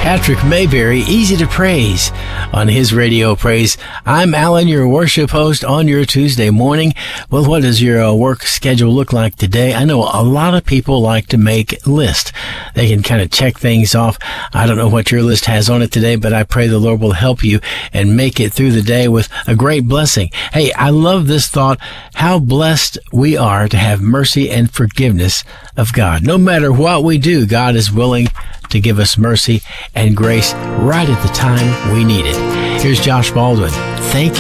Patrick Mayberry, Easy to Praise, on his Radio Praise. I'm Alan, your worship host on your Tuesday morning. Well, what does your work schedule look like today? I know a lot of people like to make lists. They can kind of check things off. I don't know what your list has on it today, but I pray the Lord will help you and make it through the day with a great blessing. Hey, I love this thought, how blessed we are to have mercy and forgiveness of God. No matter what we do, God is willing to give us mercy and grace right at the time we need it. Here's Josh Baldwin. Thank you.